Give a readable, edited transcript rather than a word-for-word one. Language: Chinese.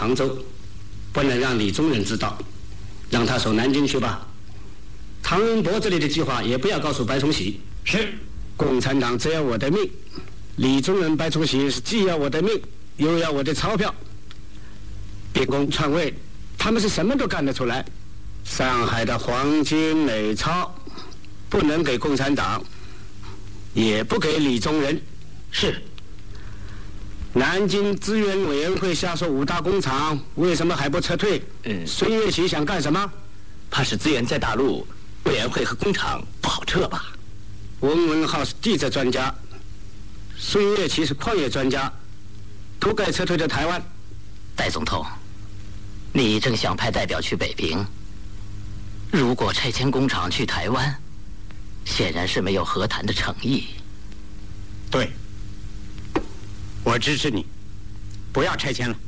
杭州，不能让李宗仁知道，让他守南京去吧。唐恩伯这里的计划也不要告诉白崇禧。 是。 共产党只要我的命，李宗仁、白崇禧是既要我的命，又要我的钞票。变宫篡位，他们是什么都干得出来。上海的黄金美钞不能给共产党，也不给李宗仁。 是。 南京资源委员会下属5大工厂，为什么还不撤退？孙岳起想干什么？ 怕是资源在大陆，委员会和工厂不好撤吧？ 温文浩是地质专家，孙岳起是矿业专家，都该撤退到台湾。 戴总统，你正想派代表去北平，如果拆迁工厂去台湾，显然是没有和谈的诚意。 对，我支持你，不要拆迁了。